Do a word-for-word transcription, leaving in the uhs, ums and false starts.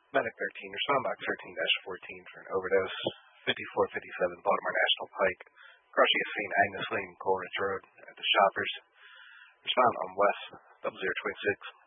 Medic thirteen, respond box thirteen dash fourteen for an overdose. fifty-four fifty-seven Baltimore National Pike. Crushing a scene, Agnes Lane, Coleridge Road at the Shoppers. Respond on West double zero twenty-six.